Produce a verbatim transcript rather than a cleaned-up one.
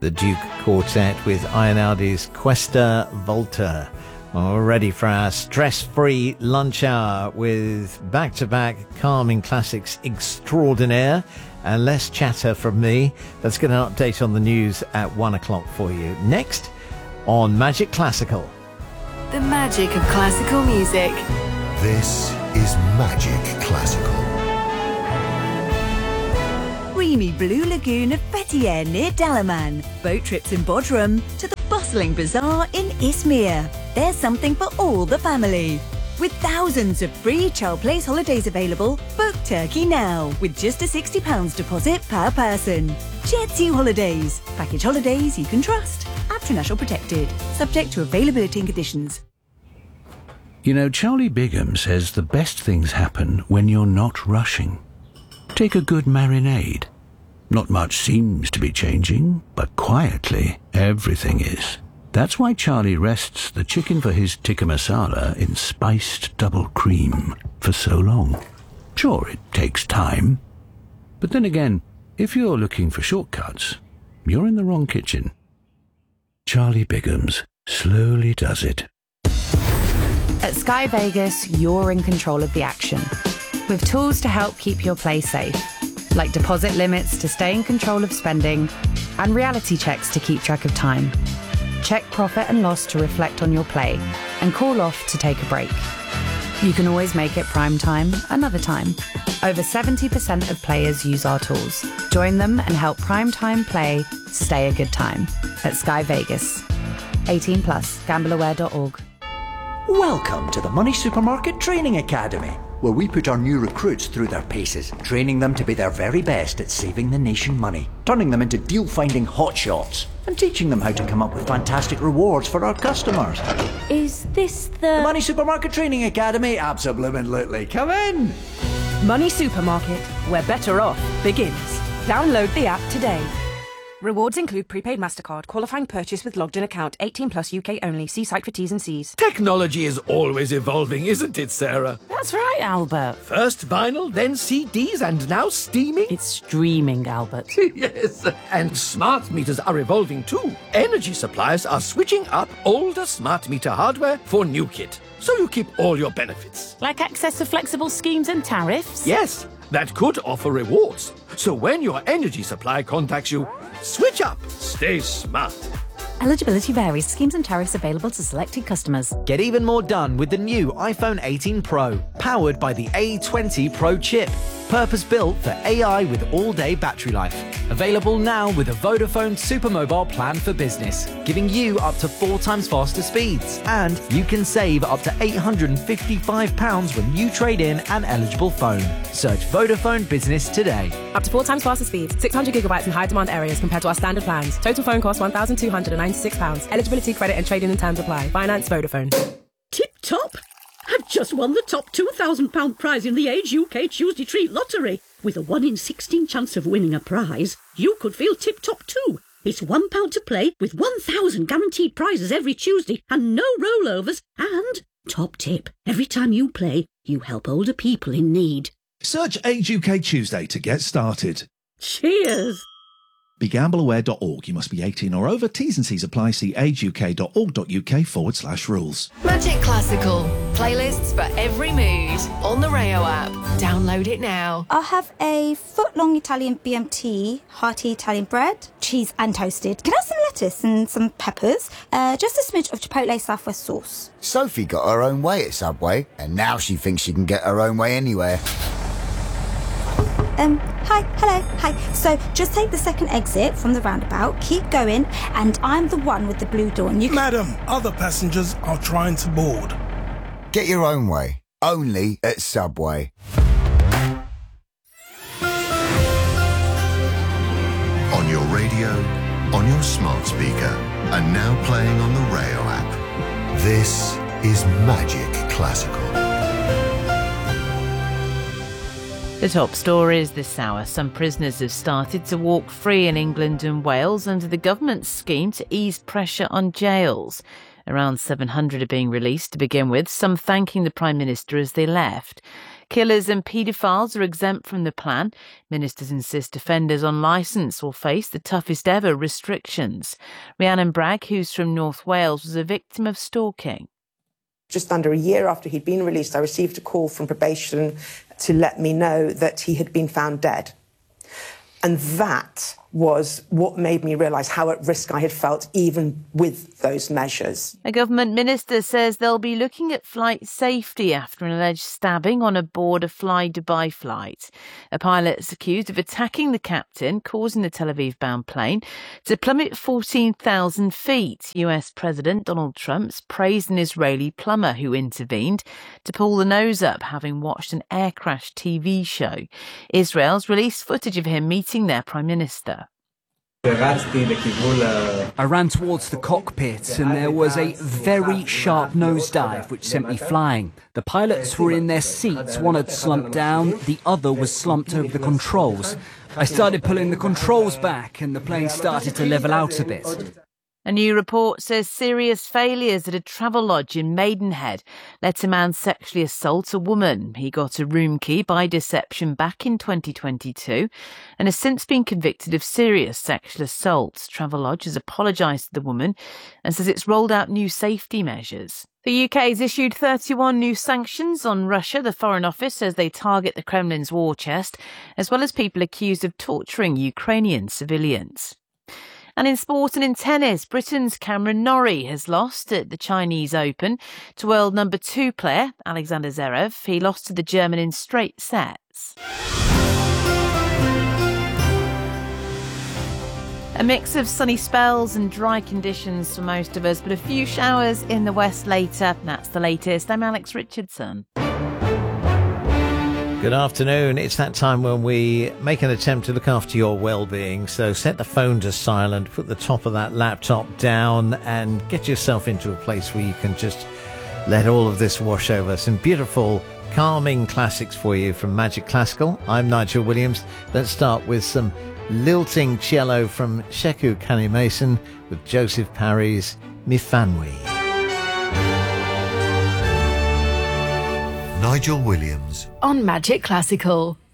the Duke Quartet with Ionaldi's Questa Volta. Well, we're ready for our stress-free lunch hour with back-to-back calming classics extraordinaire and less chatter from me. Let's get an update on the news at one o'clock for you. Next on Magic Classical. The magic of classical music. This is Magic Classical. Creamy blue lagoon of Fethiye near Dalaman, boat trips in Bodrum to the bustling bazaar in Izmir. There's something for all the family. With thousands of free child place holidays available, book Turkey now with just a sixty pounds deposit per person. Jet two Holidays. Package holidays you can trust. International protected. Subject to availability and conditions. You know, Charlie Bigham says the best things happen when you're not rushing. Take a good marinade. Not much seems to be changing, but quietly, everything is. That's why Charlie rests the chicken for his tikka masala in spiced double cream for so long. Sure, it takes time. But then again, if you're looking for shortcuts, you're in the wrong kitchen. Charlie Bigham's slowly does it. At Sky Vegas, you're in control of the action, with tools to help keep your play safe, like deposit limits to stay in control of spending, and reality checks to keep track of time. Check profit and loss to reflect on your play, and call off to take a break. You can always make it prime time another time. Over seventy percent of players use our tools. Join them and help prime time play stay a good time at Sky Vegas. eighteen plus, gamble aware dot org. Welcome to the Money Supermarket Training Academy, where we put our new recruits through their paces, training them to be their very best at saving the nation money, turning them into deal-finding hotshots, and teaching them how to come up with fantastic rewards for our customers. Is this the... The Money Supermarket Training Academy? Absolutely. Come in! Money Supermarket, where better off begins. Download the app today. Rewards include prepaid MasterCard, qualifying purchase with logged in account, eighteen plus U K only. See site for T's and C's. Technology is always evolving, isn't it, Sarah? That's right, Albert. First vinyl, then C Ds, and now streaming? It's streaming, Albert. Yes, and smart meters are evolving too. Energy suppliers are switching up older smart meter hardware for new kit, so you keep all your benefits. Like access to flexible schemes and tariffs? Yes, that could offer rewards. So when your energy supply contacts you, switch up. Stay smart. Eligibility varies. Schemes and tariffs available to selected customers. Get even more done with the new iPhone eighteen Pro, powered by the A twenty Pro chip. Purpose-built for A I with all-day battery life. Available now with a Vodafone Supermobile plan for business, giving you up to four times faster speeds. And you can save up to eight hundred fifty-five pounds when you trade in an eligible phone. Search Vodafone Business today. Up to four times faster speeds, six hundred gigabytes in high-demand areas compared to our standard plans. Total phone cost one thousand two hundred ninety-six pounds. Eligibility, credit and trade-in and terms apply. Finance Vodafone. Tip-top! I've just won the top two thousand pounds prize in the Age U K Tuesday Treat Lottery. With a one in sixteen chance of winning a prize, you could feel tip-top too. It's one pound to play with one thousand guaranteed prizes every Tuesday and no rollovers. And, top tip, every time you play, you help older people in need. Search Age U K Tuesday to get started. Cheers! Be gamble aware dot org. You must be eighteen or over. T's and C's apply. See ageuk.org.uk forward slash rules. Magic Classical. Playlists for every mood. On the Rayo app. Download it now. I'll have a foot-long Italian B M T, hearty Italian bread, cheese and toasted. Can I have some lettuce and some peppers? Uh, just a smidge of Chipotle Southwest sauce. Sophie got her own way at Subway, and now she thinks she can get her own way anywhere. Um, hi, hello, hi. So just take the second exit from the roundabout, keep going, and I'm the one with the blue door. And you can... Madam, other passengers are trying to board. Get your own way, only at Subway. On your radio, on your smart speaker, and now playing on the Rayo app. This is Magic Classical. The top stories this hour. Some prisoners have started to walk free in England and Wales under the government's scheme to ease pressure on jails. Around seven hundred are being released to begin with, some thanking the Prime Minister as they left. Killers and paedophiles are exempt from the plan. Ministers insist offenders on licence will face the toughest ever restrictions. Rhiannon Bragg, who's from North Wales, was a victim of stalking. Just under a year after he'd been released, I received a call from probation to let me know that he had been found dead. And that was what made me realise how at risk I had felt even with those measures. A government minister says they'll be looking at flight safety after an alleged stabbing on a board a Fly Dubai flight. A pilot is accused of attacking the captain, causing the Tel Aviv-bound plane to plummet fourteen thousand feet. U S President Donald Trump's praised an Israeli plumber who intervened to pull the nose up, having watched an air crash T V show. Israel's released footage of him meeting their Prime Minister. I ran towards the cockpit and there was a very sharp nosedive which sent me flying. The pilots were in their seats, one had slumped down, the other was slumped over the controls. I started pulling the controls back and the plane started to level out a bit. A new report says serious failures at a travel lodge in Maidenhead let a man sexually assault a woman. He got a room key by deception back in twenty twenty-two and has since been convicted of serious sexual assault. Travelodge has apologised to the woman and says it's rolled out new safety measures. The U K has issued thirty-one new sanctions on Russia. The Foreign Office says they target the Kremlin's war chest, as well as people accused of torturing Ukrainian civilians. And in sport and in tennis, Britain's Cameron Norrie has lost at the Chinese Open to world number two player Alexander Zverev. He lost to the German in straight sets. A mix of sunny spells and dry conditions for most of us, but a few showers in the west later. That's the latest. I'm Alex Richardson. Good afternoon. It's that time when we make an attempt to look after your well-being. So set the phone to silent, put the top of that laptop down and get yourself into a place where you can just let all of this wash over. Some beautiful, calming classics for you from Magic Classical. I'm Nigel Williams. Let's start with some lilting cello from Sheku Kani-Mason with Joseph Parry's Mifanwi. Nigel Williams on Magic Classical.